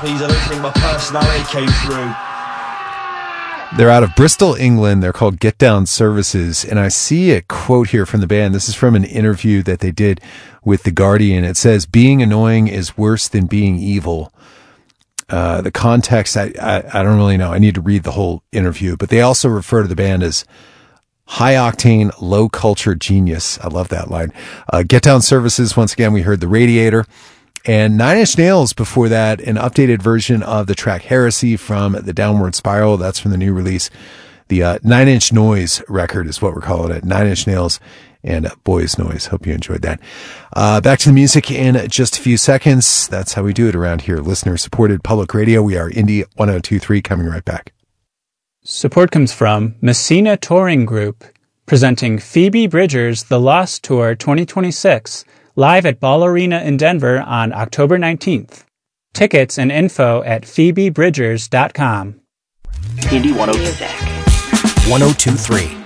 please. I don't think my personality came through. They're out of Bristol, England. They're called Get Down Services. And I see a quote here from the band. This is from an interview that they did with The Guardian. It says, being annoying is worse than being evil. The context, I don't really know. I need to read the whole interview. But they also refer to the band as high octane, low culture genius. I love that line. Get Down Services. Once again, we heard The Radiator. And Nine Inch Nails before that, an updated version of the track Heresy from The Downward Spiral. That's from the new release. The 9 Inch Noise record is what we're calling it. 9 Inch Nails and Boys Noise. Hope you enjoyed that. Back to the music in just a few seconds. That's how we do it around here. Listener-supported public radio. We are Indie 102.3, coming right back. Support comes from Messina Touring Group, presenting Phoebe Bridgers' The Lost Tour 2026, live at Ball Arena in Denver on October 19th. Tickets and info at phoebebridgers.com. Indie 102.3.